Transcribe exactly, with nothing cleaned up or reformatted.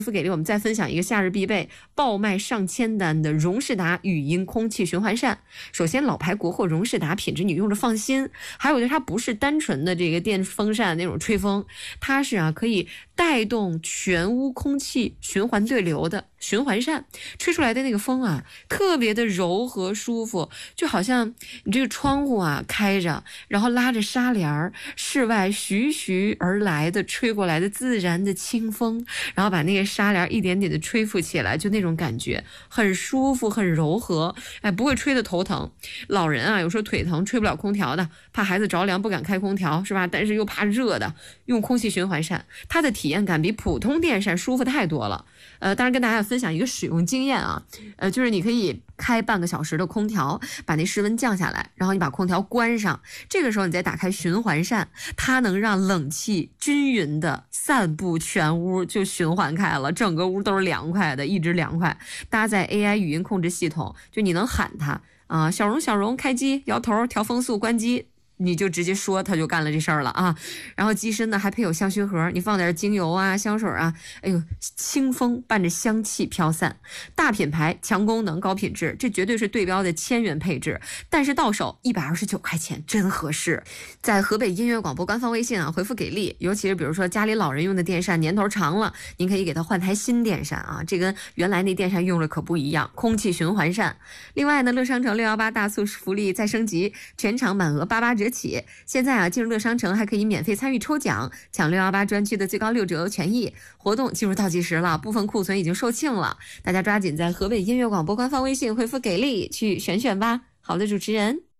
付给力，我们再分享一个夏日必备、爆卖上千单的荣仕达语音空气循环扇。首先，老牌国货荣仕达品质你用着放心，还有就是它不是单纯的这个电风扇那种吹风，它是啊可以带动全屋空气循环对流的循环扇，吹出来的那个风啊特别的柔和舒服，就好像你这个窗户啊开着，然后拉着纱帘，室外徐徐而来的吹过来的自然的清风，然后把那个纱帘一点点的吹拂起来，就那种感觉很舒服很柔和，哎，不会吹得头疼。老人啊有时候腿疼吹不了空调的，怕孩子着凉不敢开空调是吧，但是又怕热的，用空气循环扇，它的体验感比普通电扇舒服太多了。呃，当然跟大家分享一个使用经验啊，呃，就是你可以开半个小时的空调，把那室温降下来，然后你把空调关上，这个时候你再打开循环扇，它能让冷气均匀的散布全屋，就循环开了，整个屋都是凉快的，一直凉快。搭载 A I 语音控制系统，就你能喊它啊、呃，小荣小荣开机，摇头调风速关机，你就直接说，他就干了这事儿了啊。然后机身呢还配有香薰盒，你放点精油啊香水啊，哎呦，清风伴着香气飘散。大品牌强功能高品质，这绝对是对标的千元配置，但是到手一百二十九块钱真合适。在河北音乐广播官方微信啊回复给力，尤其是比如说家里老人用的电扇年头长了，您可以给他换台新电扇啊，这跟原来那电扇用了可不一样，空气循环扇。另外呢，乐商城六一八大促福利再升级，全场满额八八折起，现在啊进入乐商城还可以免费参与抽奖，抢六一八专区的最高六折权益，活动进入倒计时了，部分库存已经售罄了，大家抓紧在河北音乐广播官方微信回复给力去选选吧。好的，主持人。